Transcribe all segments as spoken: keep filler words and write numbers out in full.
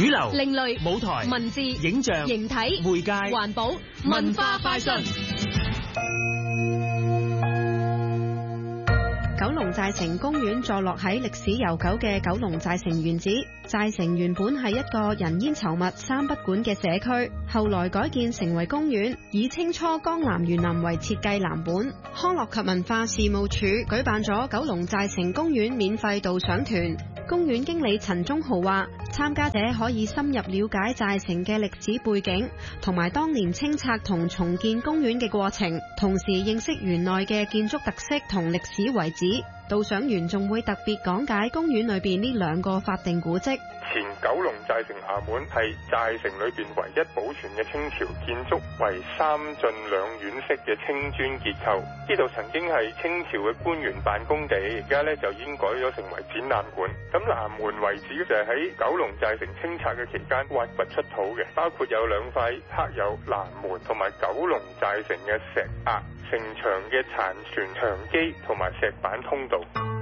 主流、 另類、 舞台、 文字、 影像、 形體、 媒介、 環保、文化快訊。 九龍寨城公園坐落喺歷史悠久嘅九龍寨城原址，寨城原本係一個人煙稠密、三不管嘅社區，後來改建成為公園，以清初江南園林為設計藍本。康樂及文化事務署舉辦咗九龍寨城公園免費導賞團，公園經理陳忠豪話，參加者可以深入了解寨城嘅歷史背景，同埋當年清拆同重建公園嘅過程，同時認識園內嘅建築特色同歷史遺址。導賞員仲會特別講解公園裏邊呢兩個法定古蹟。 前九龍寨城衙門係寨城裏邊唯一保存嘅清朝建築，為三進兩院式嘅青磚結構。呢度曾經係清朝嘅官員辦公地，而家咧就已經改咗成為展覽館。咁南門遺址就係喺九龍寨城清拆嘅期間挖掘出土嘅，包括有兩塊刻有南門同埋九龍寨城嘅石額、城牆嘅殘存牆基同埋石板通道。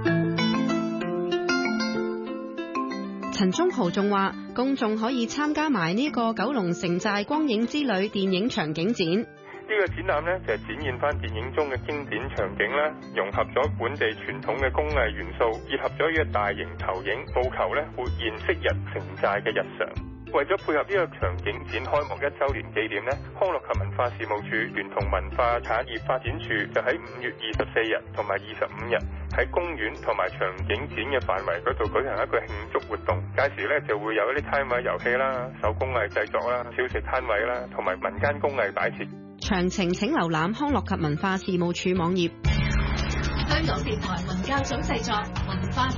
陳忠豪仲話，公眾可以參加埋呢個九龍城寨光影之旅電影場景展。 呢個展覽呢，就係展現翻電影中嘅經典場景啦，融合咗本地傳統嘅工藝元素，結合咗一個大型投影，務求咧活現昔日城寨嘅日常。為咗配合呢個場景展開幕一週年紀念呢，康樂及文化事務署聯同文化產業發展處就喺五月二十四日同埋二十五日喺公園同埋場景展嘅範圍嗰度舉行一個慶祝活動。屆時呢就會有一啲攤位遊戲啦、手工藝製作啦、小食攤位啦，同埋民間工藝擺設。 詳情請瀏覽康樂及文化事務署網頁。 香港電台文教組製作文化。